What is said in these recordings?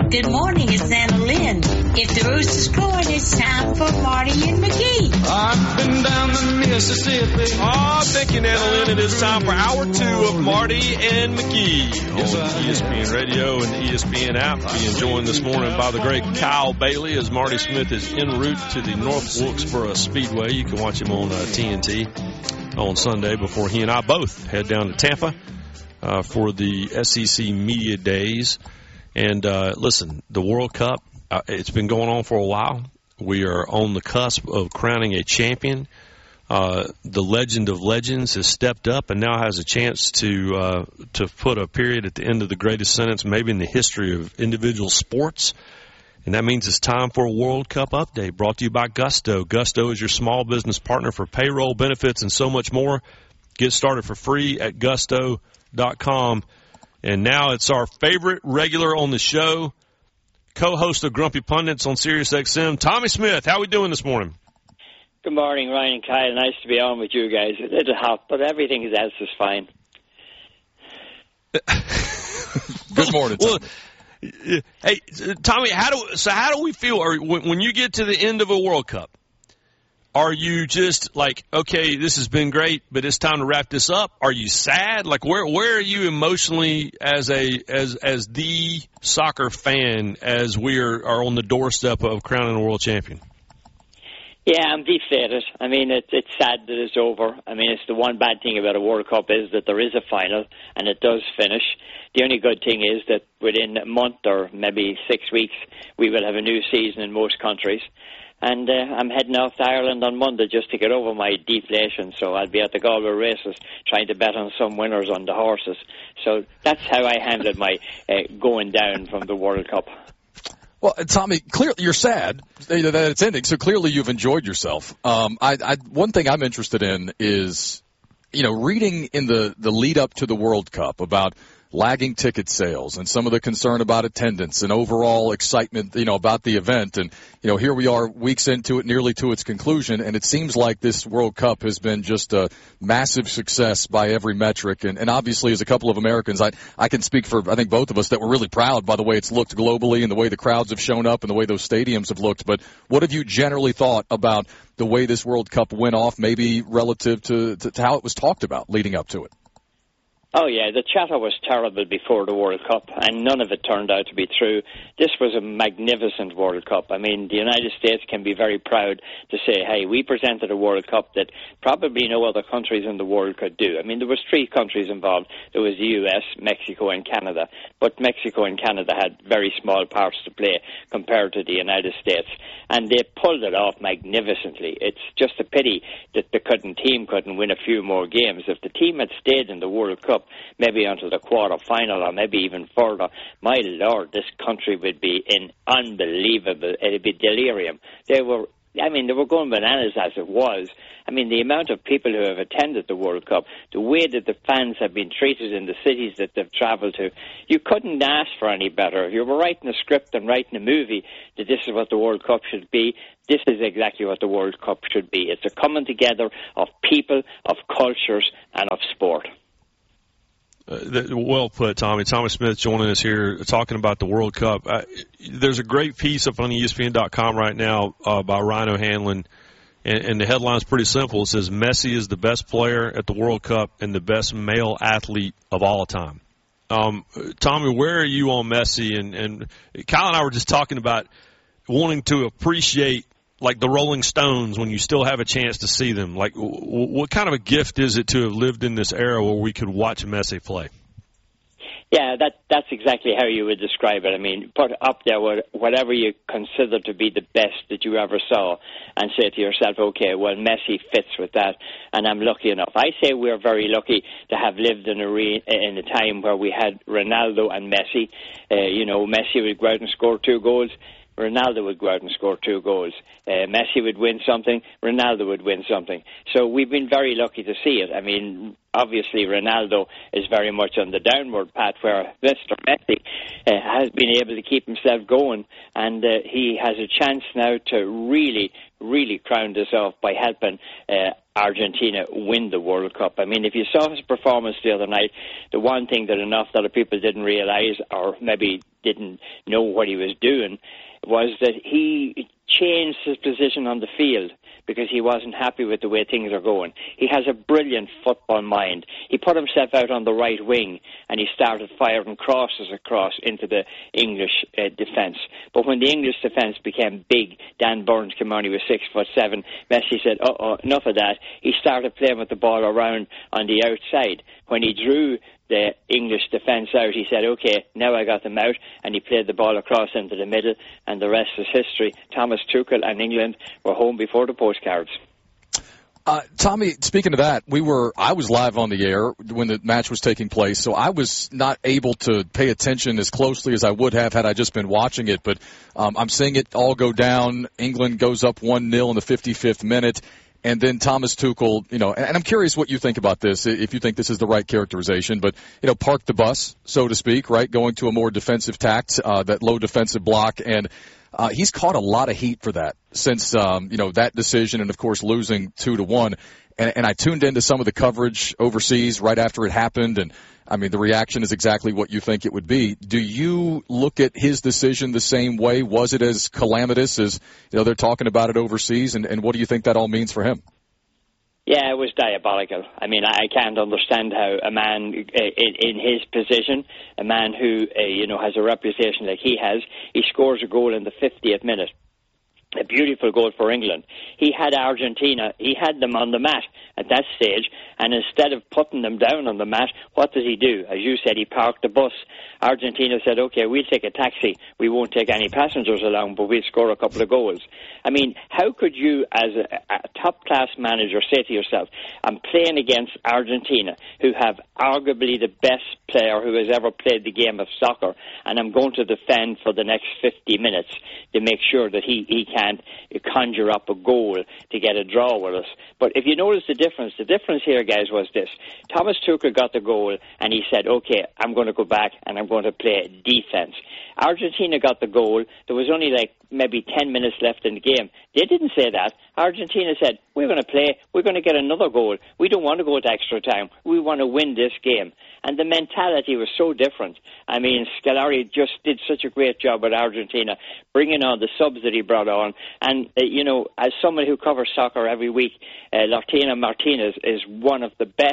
Good morning, it's Anna Lynn. If the rooster's crowing, it's time for Marty and McGee. I've been down the Mississippi. Thank you, Anna Lynn. It is time for Hour 2 of Marty and McGee on ESPN Radio and the ESPN app. Being joined this morning by the great Kyle Bailey as Marty Smith is en route to the North Wilkesboro Speedway. You can watch him on TNT on Sunday before he and I both head down to Tampa for the SEC Media Days. And listen, the World Cup, it's been going on for a while. We are on the cusp of crowning a champion. The legend of legends has stepped up and now has a chance to put a period at the end of the greatest sentence maybe in the history of individual sports. And that means it's time for a World Cup update brought to you by Gusto. Gusto is your small business partner for payroll, benefits, and so much more. Get started for free at gusto.com. And now it's our favorite regular on the show, co-host of Grumpy Pundits on SiriusXM, Tommy Smith. How are we doing this morning? Good morning, Ryan and Kyle. Nice to be on with you guys. A little hot, but everything else is fine. Good morning, Tommy. Well, hey, Tommy, how do we feel when you get to the end of a World Cup? Are you just like, okay, this has been great, but it's time to wrap this up? Are you sad? Like, where are you emotionally as the soccer fan as we are on the doorstep of crowning a world champion? Yeah, I'm deflated. I mean, it's sad that it's over. I mean, it's the one bad thing about a World Cup is that there is a final and it does finish. The only good thing is that within a month or maybe 6 weeks, we will have a new season in most countries. And I'm heading off to Ireland on Monday just to get over my deflation. So I'll be at the Galway races trying to bet on some winners on the horses. So that's how I handled my going down from the World Cup. Well, Tommy, clearly you're sad that it's ending. So clearly you've enjoyed yourself. One thing I'm interested in is, reading in the lead up to the World Cup about lagging ticket sales and some of the concern about attendance and overall excitement, about the event. And, here we are weeks into it, nearly to its conclusion, and it seems like this World Cup has been just a massive success by every metric. And obviously, as a couple of Americans, I can speak for, I think, both of us that we're really proud by the way it's looked globally and the way the crowds have shown up and the way those stadiums have looked. But what have you generally thought about the way this World Cup went off, maybe relative to how it was talked about leading up to it? Oh, yeah, the chatter was terrible before the World Cup, and none of it turned out to be true. This was a magnificent World Cup. I mean, the United States can be very proud to say, hey, we presented a World Cup that probably no other countries in the world could do. I mean, there was 3 countries involved. There was the US, Mexico, and Canada. But Mexico and Canada had very small parts to play compared to the United States. And they pulled it off magnificently. It's just a pity that the team couldn't win a few more games. If the team had stayed in the World Cup, maybe until the quarter-final or maybe even further, my Lord, this country would be in unbelievable, it'd be delirium. They were going bananas as it was. I mean, the amount of people who have attended the World Cup, the way that the fans have been treated in the cities that they've travelled to, you couldn't ask for any better. If you were writing a script and writing a movie that this is what the World Cup should be, this is exactly what the World Cup should be. It's a coming together of people, of cultures, and of sport. Well put, Tommy. Tommy Smith joining us here talking about the World Cup. There's a great piece up on ESPN.com right now by Ryan O'Hanlon, and the headline's pretty simple. It says, Messi is the best player at the World Cup and the best male athlete of all time. Tommy, where are you on Messi? And Kyle and I were just talking about wanting to appreciate like the Rolling Stones when you still have a chance to see them. Like, what kind of a gift is it to have lived in this era where we could watch Messi play? Yeah, that's exactly how you would describe it. I mean, put up there whatever you consider to be the best that you ever saw and say to yourself, okay, well, Messi fits with that, and I'm lucky enough. I say we're very lucky to have lived in a time where we had Ronaldo and Messi. Messi would go out and score 2 goals. Ronaldo would go out and score 2 goals. Messi would win something. Ronaldo would win something. So we've been very lucky to see it. I mean, obviously Ronaldo is very much on the downward path, where Mr. Messi has been able to keep himself going, and he has a chance now to really crown this off by helping Argentina win the World Cup. I mean, if you saw his performance the other night, the one thing that an awful lot of people didn't realise, or maybe didn't know what he was doing, was that he changed his position on the field because he wasn't happy with the way things are going. He has a brilliant football mind. He put himself out on the right wing and he started firing crosses across into the English defence. But when the English defence became big, Dan Burns came on, he was 6'7". Messi said, enough of that. He started playing with the ball around on the outside. When he drew the English defence out, he said, okay, now I got them out, and he played the ball across into the middle, and the rest is history. Thomas Tuchel and England were home before the postcards. Tommy, speaking of that, I was live on the air when the match was taking place, so I was not able to pay attention as closely as I would have had I just been watching it, but I'm seeing it all go down. England goes up 1-0 in the 55th minute. And then Thomas Tuchel, and I'm curious what you think about this, if you think this is the right characterization, but, park the bus, so to speak, right, going to a more defensive tact, that low defensive block, and he's caught a lot of heat for that since, that decision and, of course, losing 2-1. And I tuned into some of the coverage overseas right after it happened, and I mean, the reaction is exactly what you think it would be. Do you look at his decision the same way? Was it as calamitous as, they're talking about it overseas? And what do you think that all means for him? Yeah, it was diabolical. I mean, I can't understand how a man in his position, a man who, has a reputation like he has, he scores a goal in the 50th minute. A beautiful goal for England. He had Argentina, he had them on the mat at that stage, and instead of putting them down on the mat, what does he do? As you said, he parked the bus. Argentina said, okay, we'll take a taxi. We won't take any passengers along, but we'll score a couple of goals. I mean, how could you, as a top-class manager, say to yourself, I'm playing against Argentina, who have arguably the best player who has ever played the game of soccer, and I'm going to defend for the next 50 minutes to make sure that he can't conjure up a goal to get a draw with us. But if you notice the difference here, guys, was this. Thomas Tuchel got the goal, and he said, okay, I'm going to go back and I'm going to play defense. Argentina got the goal. There was only maybe 10 minutes left in the game. They didn't say that. Argentina said, we're going to play. We're going to get another goal. We don't want to go to extra time. We want to win this game. And the mentality was so different. I mean, Scolari just did such a great job with Argentina, bringing on the subs that he brought on. And, as someone who covers soccer every week, Lautaro Martinez is one of the best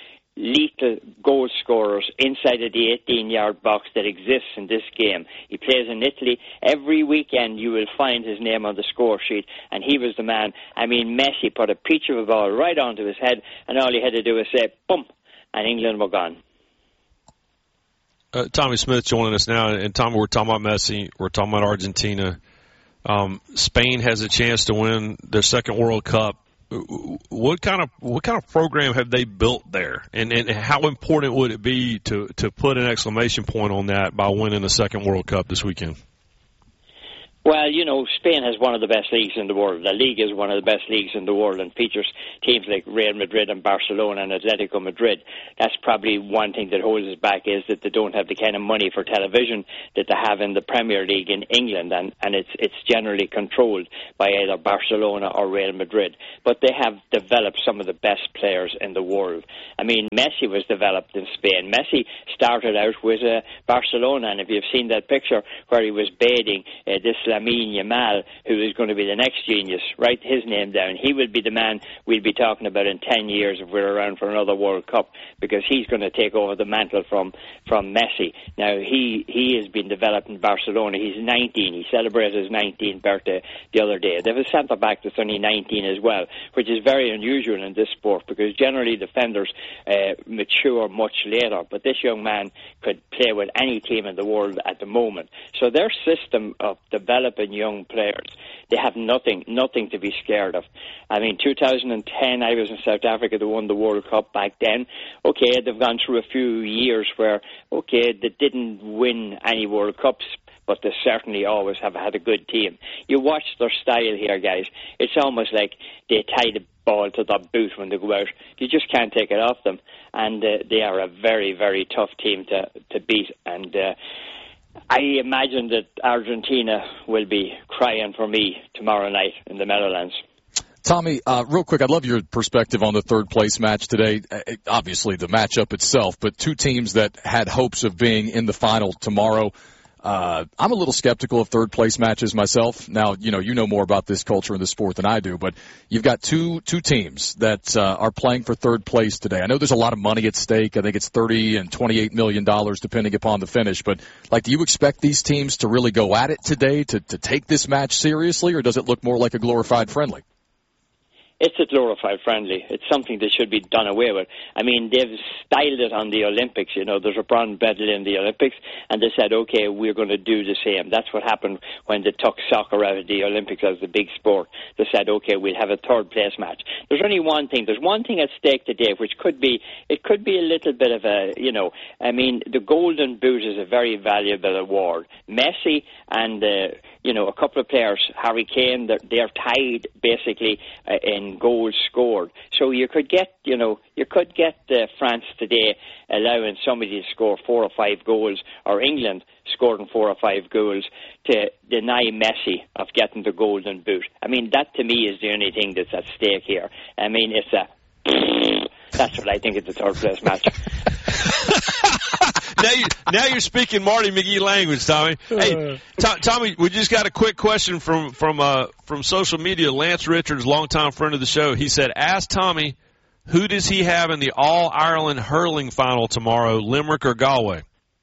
lethal goal scorers inside of the 18-yard box that exists in this game. He plays in Italy. Every weekend you will find his name on the score sheet, and he was the man. I mean, Messi put a peach of a ball right onto his head, and all he had to do was say, boom, and England were gone. Tommy Smith joining us now, and Tommy, we're talking about Messi, we're talking about Argentina. Spain has a chance to win their second World Cup. What kind of program have they built there, and how important would it be to put an exclamation point on that by winning the second World Cup this weekend? Well, Spain has one of the best leagues in the world. La Liga is one of the best leagues in the world and features teams like Real Madrid and Barcelona and Atletico Madrid. That's probably one thing that holds us back, is that they don't have the kind of money for television that they have in the Premier League in England, and it's generally controlled by either Barcelona or Real Madrid. But they have developed some of the best players in the world. I mean, Messi was developed in Spain. Messi started out with Barcelona, and if you've seen that picture where he was bathing this Lamine Yamal, who is going to be the next genius, write his name down. He will be the man we'll be talking about in 10 years if we're around for another World Cup, because he's going to take over the mantle from Messi. Now, he has been developed in Barcelona. He's 19. He celebrated his 19th birthday the other day. They have a centre-back that's only 19 as well, which is very unusual in this sport, because generally defenders mature much later. But this young man could play with any team in the world at the moment. So their system of developing young players, they have nothing to be scared of. I mean, 2010, I was in South Africa. They won the World Cup back then. Okay, they've gone through a few years where, okay, they didn't win any World Cups, but they certainly always have had a good team. You watch their style here, guys. It's almost like they tie the ball to their boot when they go out. You just can't take it off them. And they are a very, very tough team to beat. And I imagine that Argentina will be crying for me tomorrow night in the Meadowlands. Tommy, real quick, I'd love your perspective on the third place match today. Obviously, the matchup itself, but two teams that had hopes of being in the final tomorrow. I'm a little skeptical of third place matches myself. Now, you know more about this culture and this sport than I do, but you've got two teams that are playing for third place today. I know there's a lot of money at stake. I think it's $30 and $28 million depending upon the finish. But do you expect these teams to really go at it today to take this match seriously, or does it look more like a glorified friendly? It's a glorified friendly. It's something that should be done away with. I mean, they've styled it on the Olympics. There's a bronze medal in the Olympics, and they said, okay, we're going to do the same. That's what happened when they took soccer out of the Olympics as the big sport. They said, okay, we'll have a third place match. There's only one thing. There's one thing at stake today, which could be a little bit of the Golden Boot is a very valuable award. Messi and a couple of players, Harry Kane, they're tied basically in goals scored. So you could get France today allowing somebody to score 4 or 5 goals, or England scoring 4 or 5 goals to deny Messi of getting the Golden Boot. I mean, that to me is the only thing that's at stake here. I mean, that's what I think it's a third place match. Now you're speaking Marty McGee language, Tommy. Hey, Tommy, we just got a quick question from social media. Lance Richards, longtime friend of the show, he said, ask Tommy, who does he have in the All-Ireland hurling final tomorrow, Limerick or Galway?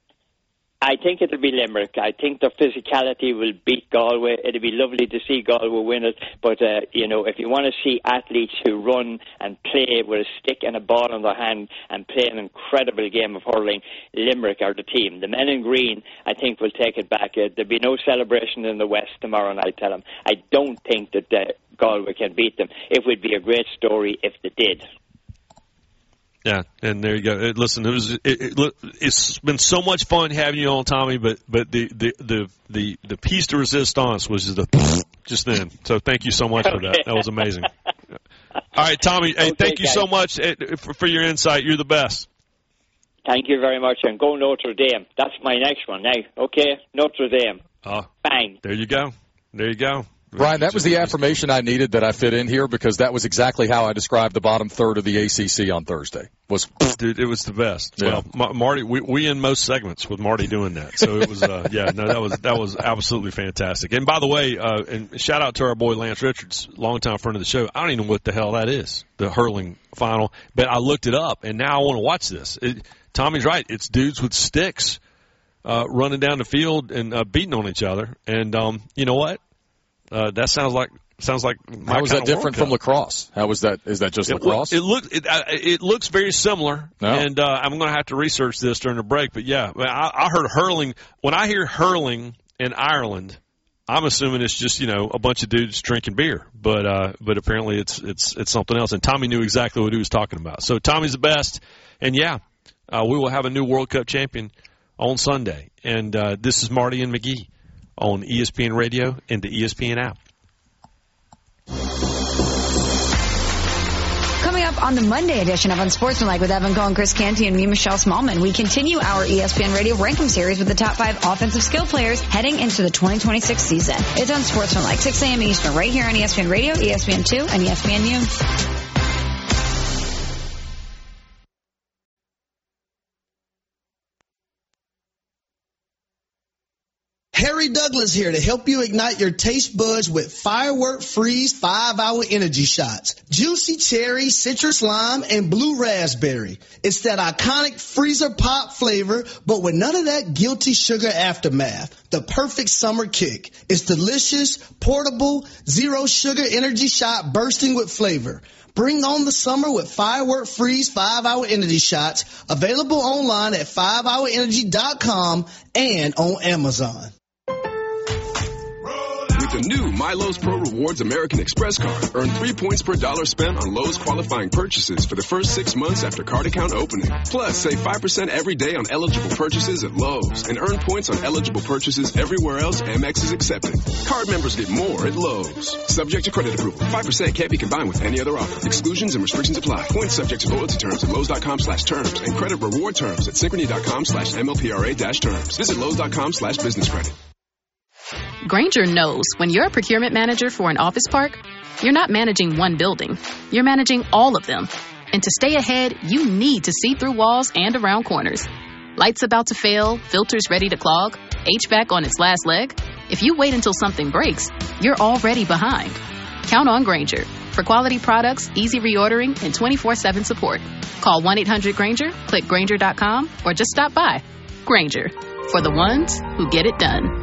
I think it'll be Limerick. I think their physicality will beat Galway. It'll be lovely to see Galway win it. But, if you want to see athletes who run and play with a stick and a ball in their hand and play an incredible game of hurling, Limerick are the team. The men in green, I think, will take it back. There'll be no celebration in the West tomorrow night, tell them. I don't think that Galway can beat them. It would be a great story if they did. Yeah, and there you go. Listen, it's been so much fun having you on, Tommy. But the piece de resistance was just then. So thank you so much for that. That was amazing. All right, Tommy. Hey, thank you so much for your insight. You're the best. Thank you very much. And go Notre Dame. That's my next one now. Okay, Notre Dame. Bang. There you go. There you go. Brian, that was the affirmation I needed that I fit in here, because that was exactly how I described the bottom third of the ACC on Thursday. Dude, it was the best. Yeah. Well, Marty, we in most segments with Marty doing that. So it was, that was absolutely fantastic. And by the way, and shout out to our boy Lance Richards, longtime friend of the show. I don't even know what the hell that is, the hurling final, but I looked it up, and now I want to watch this. Tommy's right. It's dudes with sticks running down the field and beating on each other. And you know what? That sounds like my How is that different from lacrosse? How is that? Is that just lacrosse? It looks very similar, and I'm going to have to research this during the break. But yeah, I heard hurling. When I hear hurling in Ireland, I'm assuming it's just a bunch of dudes drinking beer. But apparently it's something else. And Tommy knew exactly what he was talking about. So Tommy's the best, and yeah, we will have a new World Cup champion on Sunday. And this is Marty and McGee on ESPN Radio and the ESPN app. Coming up on the Monday edition of Unsportsmanlike with Evan Cohen, Chris Canty, and me, Michelle Smallman, we continue our ESPN Radio Ranking Series with the top 5 offensive skill players heading into the 2026 season. It's Unsportsmanlike, 6 a.m. Eastern, right here on ESPN Radio, ESPN2, and ESPNU. Harry Douglas here to help you ignite your taste buds with Firework Freeze 5-Hour Energy Shots. Juicy cherry, citrus lime, and blue raspberry. It's that iconic freezer pop flavor, but with none of that guilty sugar aftermath. The perfect summer kick. It's delicious, portable, zero sugar energy shot bursting with flavor. Bring on the summer with Firework Freeze 5-Hour Energy Shots. Available online at 5hourenergy.com and on Amazon. With the new MyLowe's Pro Rewards American Express card, earn 3 points per dollar spent on Lowe's qualifying purchases for the first 6 months after card account opening. Plus, save 5% every day on eligible purchases at Lowe's and earn points on eligible purchases everywhere else Amex is accepted. Card members get more at Lowe's. Subject to credit approval. 5% can't be combined with any other offer. Exclusions and restrictions apply. Points subject to loyalty terms at Lowe's.com/terms and credit reward terms at Synchrony.com/MLPRA-terms. Visit Lowe's.com/business credit. Grainger knows when you're a procurement manager for an office park, you're not managing one building. You're managing all of them. And to stay ahead, you need to see through walls and around corners. Lights about to fail, filters ready to clog, HVAC on its last leg. If you wait until something breaks, you're already behind. Count on Grainger for quality products, easy reordering, and 24/7 support. Call 1-800-GRAINGER, click Grainger.com, or just stop by. Grainger, for the ones who get it done.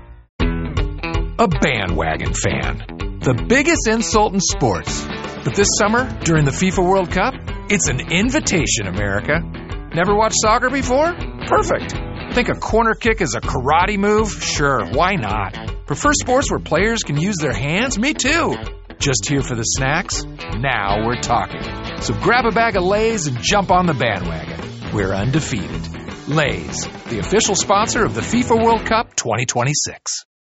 A bandwagon fan. The biggest insult in sports. But this summer, during the FIFA World Cup, it's an invitation, America. Never watched soccer before? Perfect. Think a corner kick is a karate move? Sure, why not? Prefer sports where players can use their hands? Me too. Just here for the snacks? Now we're talking. So grab a bag of Lay's and jump on the bandwagon. We're undefeated. Lay's, the official sponsor of the FIFA World Cup 2026.